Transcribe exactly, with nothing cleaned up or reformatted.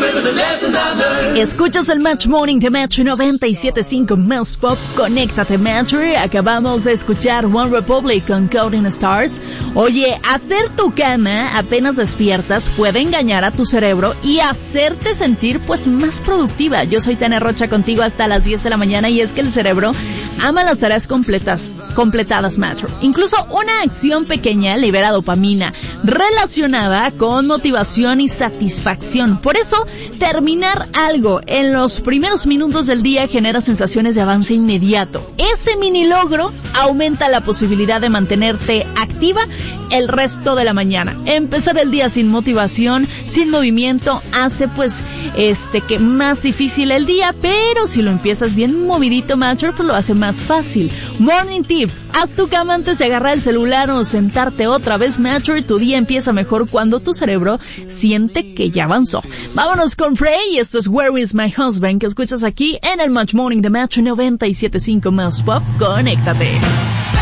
Escuchas el Match Morning de Metro noventa y siete punto cinco Más Pop. Conéctate, Metro. Acabamos de escuchar One Republic con Counting Stars. Oye, hacer tu cama apenas despiertas puede engañar a tu cerebro y hacerte sentir pues más productiva. Yo soy Tania Rocha contigo hasta las diez de la mañana y es que el cerebro ama las tareas completas, completadas, Metro. Incluso una acción pequeña libera dopamina relacionada con motivación y satisfacción. Por eso, terminar algo en los primeros minutos del día genera sensaciones de avance inmediato. Ese mini logro aumenta la posibilidad de mantenerte activa el resto de la mañana. Empezar el día sin motivación, sin movimiento, hace pues este que más difícil el día, pero si lo empiezas bien movidito, Matcher, pues lo hace más fácil. Morning tip: haz tu cama antes de agarrar el celular o sentarte otra vez, Matcher. Tu día empieza mejor cuando tu cerebro siente que ya avanzó. Vámonos con Frey, esto es Where Is My Husband, que escuchas aquí en el Match Morning de Match noventa y siete punto cinco Más Pop. Conéctate.